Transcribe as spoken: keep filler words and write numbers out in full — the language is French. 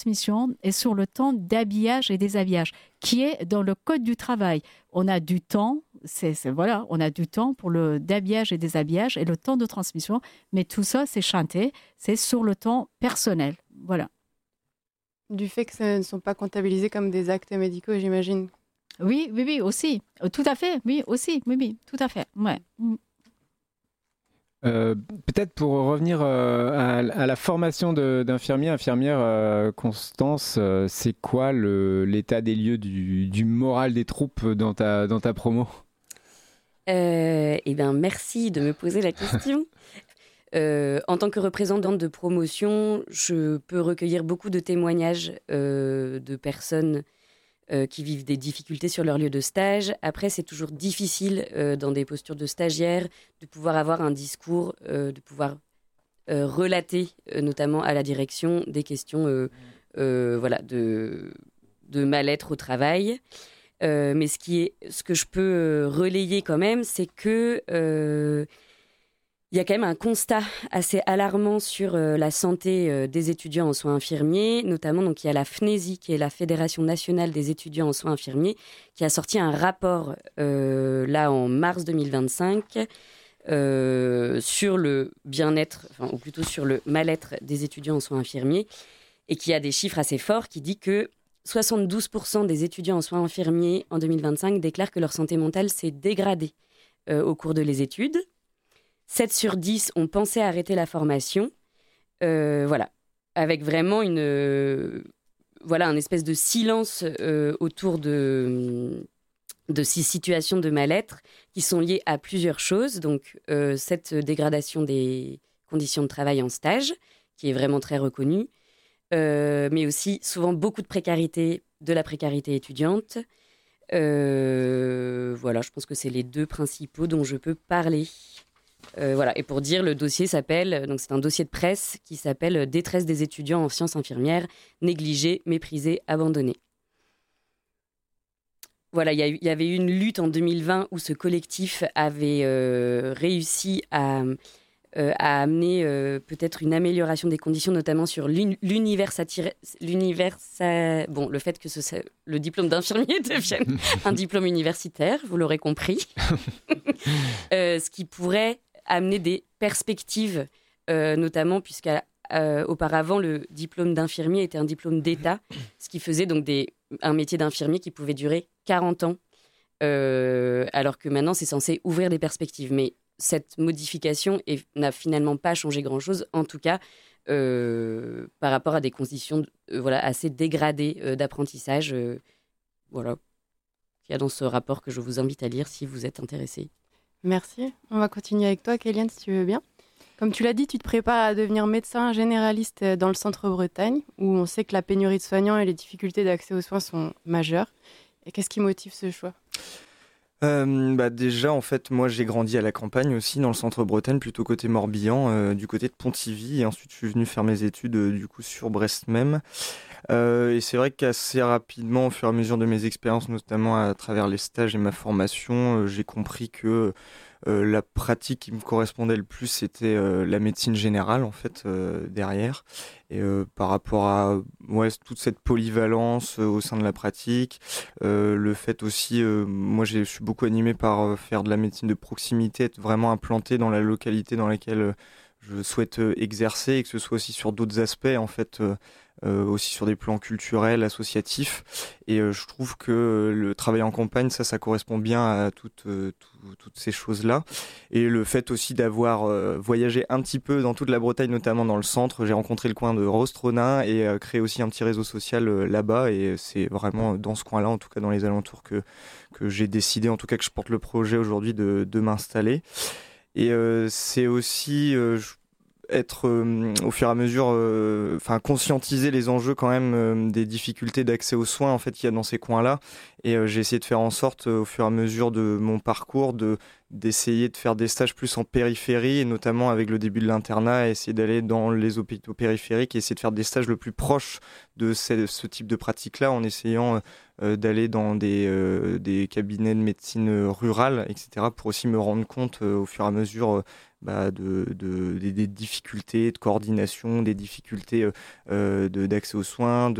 transmission et sur le temps d'habillage et déshabillage, qui est dans le code du travail. On a du temps, c'est, c'est, voilà, on a du temps pour le d'habillage et déshabillage et le temps de transmission, mais tout ça, c'est chanté, c'est sur le temps personnel. Voilà. Du fait que ce ne sont pas comptabilisés comme des actes médicaux, j'imagine. Oui, oui, oui, aussi. Tout à fait, oui, aussi, oui, oui, tout à fait, ouais. Euh, peut-être pour revenir euh, à, à la formation de, d'infirmier, infirmière, euh, Constance, euh, c'est quoi le, l'état des lieux du, du moral des troupes dans ta, dans ta promo ? euh, Eh bien, merci de me poser la question. euh, en tant que représentante de promotion, je peux recueillir beaucoup de témoignages euh, de personnes Euh, qui vivent des difficultés sur leur lieu de stage. Après, c'est toujours difficile euh, dans des postures de stagiaire de pouvoir avoir un discours, euh, de pouvoir euh, relater, euh, notamment à la direction, des questions euh, euh, voilà, de, de mal-être au travail. Euh, mais ce, qui est, ce que je peux euh, relayer quand même, c'est que euh, il y a quand même un constat assez alarmant sur euh, la santé euh, des étudiants en soins infirmiers, notamment donc il y a la F N E S I, qui est la Fédération nationale des étudiants en soins infirmiers, qui a sorti un rapport euh, là en mars deux mille vingt-cinq euh, sur le bien-être, enfin, ou plutôt sur le mal-être des étudiants en soins infirmiers, et qui a des chiffres assez forts qui dit que soixante-douze pour cent des étudiants en soins infirmiers en deux mille vingt-cinq déclarent que leur santé mentale s'est dégradée euh, au cours de les études. sept sur dix ont pensé arrêter la formation. Euh, voilà. Avec vraiment une, euh, voilà, un espèce de silence euh, autour de, de ces situations de mal-être qui sont liées à plusieurs choses. Donc, euh, cette dégradation des conditions de travail en stage, qui est vraiment très reconnue, euh, mais aussi souvent beaucoup de précarité, de la précarité étudiante. Euh, voilà, je pense que c'est les deux principaux dont je peux parler. Euh, voilà. Et pour dire, le dossier s'appelle, donc c'est un dossier de presse qui s'appelle « Détresse des étudiants en sciences infirmières, négligés, méprisés, abandonnés ». Voilà, il y, y avait eu une lutte en deux mille vingt où ce collectif avait euh, réussi à, euh, à amener euh, peut-être une amélioration des conditions, notamment sur l'université, l'universa... bon, le fait que ce, le diplôme d'infirmier devienne un diplôme universitaire, vous l'aurez compris, euh, ce qui pourrait amener des perspectives, euh, notamment puisqu'auparavant, euh, le diplôme d'infirmier était un diplôme d'État, ce qui faisait donc des, un métier d'infirmier qui pouvait durer quarante ans, euh, alors que maintenant, c'est censé ouvrir des perspectives. Mais cette modification est, n'a finalement pas changé grand-chose, en tout cas euh, par rapport à des conditions euh, voilà, assez dégradées euh, d'apprentissage. Euh, voilà, qu'il y a dans ce rapport que je vous invite à lire si vous êtes intéressé. Merci. On va continuer avec toi, Kéliane, si tu veux bien. Comme tu l'as dit, tu te prépares à devenir médecin généraliste dans le Centre-Bretagne, où on sait que la pénurie de soignants et les difficultés d'accès aux soins sont majeures. Et qu'est-ce qui motive ce choix ? Euh, bah déjà, en fait, moi, j'ai grandi à la campagne aussi, dans le Centre-Bretagne, plutôt côté Morbihan, euh, du côté de Pontivy. Et ensuite, je suis venu faire mes études, euh, du coup, sur Brest même. Euh, et c'est vrai qu'assez rapidement, au fur et à mesure de mes expériences, notamment à travers les stages et ma formation, euh, j'ai compris que euh, la pratique qui me correspondait le plus, c'était euh, la médecine générale, en fait, euh, derrière. Et euh, par rapport à ouais, toute cette polyvalence euh, au sein de la pratique, euh, le fait aussi, euh, moi je suis beaucoup animé par euh, faire de la médecine de proximité, être vraiment implanté dans la localité dans laquelle euh, je souhaite euh, exercer, et que ce soit aussi sur d'autres aspects, en fait, euh, euh, aussi sur des plans culturels, associatifs. Et euh, je trouve que euh, le travail en campagne, ça, ça correspond bien à toutes, euh, tout, toutes ces choses-là. Et le fait aussi d'avoir euh, voyagé un petit peu dans toute la Bretagne, notamment dans le centre, j'ai rencontré le coin de Rostronin et euh, créé aussi un petit réseau social euh, là-bas. Et c'est vraiment dans ce coin-là, en tout cas dans les alentours, que, que j'ai décidé, en tout cas que je porte le projet aujourd'hui de, de m'installer. Et euh, c'est aussi euh, être euh, au fur et à mesure, euh, enfin conscientiser les enjeux quand même euh, des difficultés d'accès aux soins en fait qu'il y a dans ces coins-là. Et euh, j'ai essayé de faire en sorte, euh, au fur et à mesure de mon parcours, de d'essayer de faire des stages plus en périphérie, et notamment avec le début de l'internat, essayer d'aller dans les hôpitaux périphériques et essayer de faire des stages le plus proche de ce, ce type de pratique-là, en essayant euh, d'aller dans des, euh, des cabinets de médecine rurale, et cetera, pour aussi me rendre compte euh, au fur et à mesure euh, bah, de, de, des, des difficultés de coordination, des difficultés euh, de, d'accès aux soins,